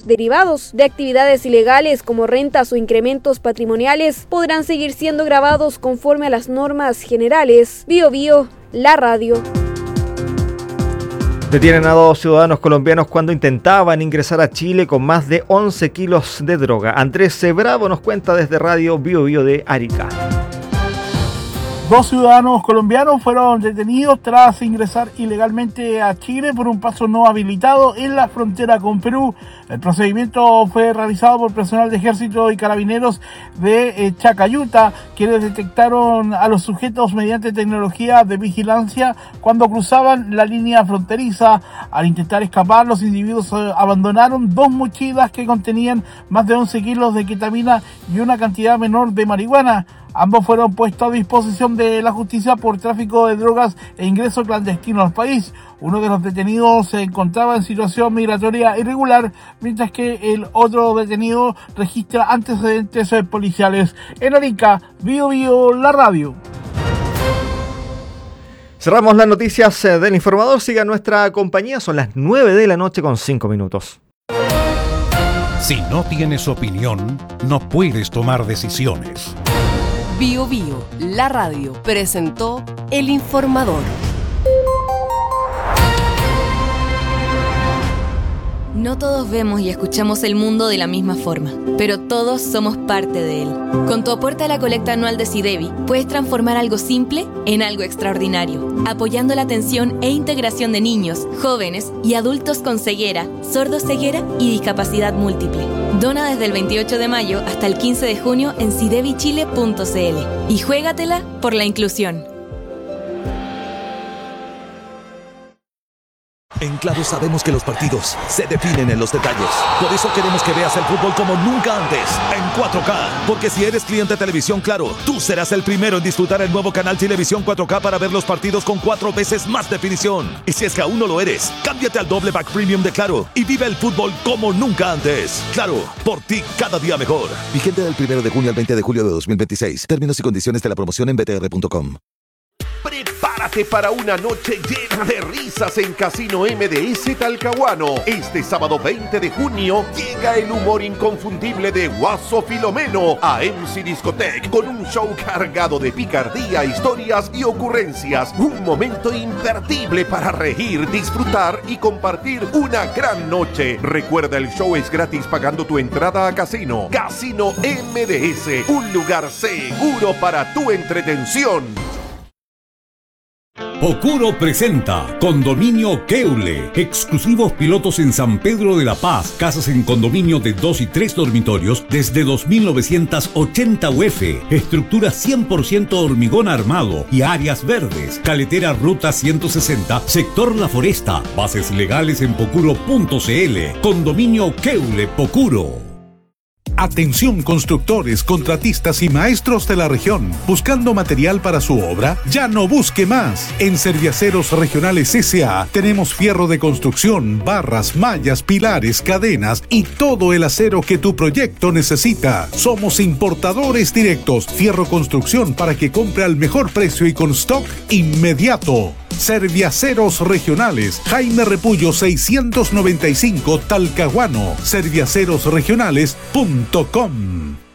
derivados de actividades ilegales como rentas o incrementos patrimoniales podrán seguir siendo gravados conforme a las normas generales. Bio Bio, la radio. Detienen a 2 ciudadanos colombianos cuando intentaban ingresar a Chile con más de 11 kilos de droga. Andrés Bravo nos cuenta desde Radio Bio Bio de Arica. 2 ciudadanos colombianos fueron detenidos tras ingresar ilegalmente a Chile por un paso no habilitado en la frontera con Perú. El procedimiento fue realizado por personal de Ejército y Carabineros de Chacayuta, quienes detectaron a los sujetos mediante tecnología de vigilancia cuando cruzaban la línea fronteriza. Al intentar escapar, los individuos abandonaron 2 mochilas que contenían más de 11 kilos de ketamina y una cantidad menor de marihuana. Ambos fueron puestos a disposición de la justicia por tráfico de drogas e ingreso clandestino al país. Uno de los detenidos se encontraba en situación migratoria irregular, mientras que el otro detenido registra antecedentes policiales. En Arica, Bio Bio, la radio. Cerramos las noticias del informador. Siga nuestra compañía. Son las 9 de la noche con 5 minutos. Si no tienes opinión, no puedes tomar decisiones. Bio Bio, la radio, presentó El Informador. No todos vemos y escuchamos el mundo de la misma forma, pero todos somos parte de él. Con tu aporte a la colecta anual de SIDEBI, puedes transformar algo simple en algo extraordinario, apoyando la atención e integración de niños, jóvenes y adultos con ceguera, sordoceguera y discapacidad múltiple. Dona desde el 28 de mayo hasta el 15 de junio en sidebichile.cl y juégatela por la inclusión. En Claro sabemos que los partidos se definen en los detalles. Por eso queremos que veas el fútbol como nunca antes, en 4K. Porque si eres cliente de Televisión Claro, tú serás el primero en disfrutar el nuevo canal Televisión 4K para ver los partidos con 4 veces más definición. Y si es que aún no lo eres, cámbiate al doble pack premium de Claro y vive el fútbol como nunca antes. Claro, por ti cada día mejor. Vigente del 1 de junio al 20 de julio de 2026. Términos y condiciones de la promoción en btr.com. Prepárate para una noche llena de risas en Casino MDS Talcahuano. Este sábado 20 de junio llega el humor inconfundible de Guaso Filomeno a MC Discotech con un show cargado de picardía, historias y ocurrencias. Un momento imperdible para reír, disfrutar y compartir una gran noche. Recuerda, el show es gratis pagando tu entrada a Casino. Casino MDS, un lugar seguro para tu entretención. Pocuro presenta Condominio Keule. Exclusivos pilotos en San Pedro de la Paz. Casas en condominio de 2 y 3 dormitorios desde 2.980 UF. Estructura 100% hormigón armado y áreas verdes. Caletera Ruta 160, sector La Foresta. Bases legales en pocuro.cl. Condominio Keule Pocuro. Atención constructores, contratistas y maestros de la región. ¿Buscando material para su obra? Ya no busque más. En Serviaceros Regionales S.A. tenemos fierro de construcción, barras, mallas, pilares, cadenas y todo el acero que tu proyecto necesita. Somos importadores directos. Fierro construcción para que compre al mejor precio y con stock inmediato. Serviaceros Regionales, Jaime Repullo 695, Talcahuano. Serviacerosregionales.com.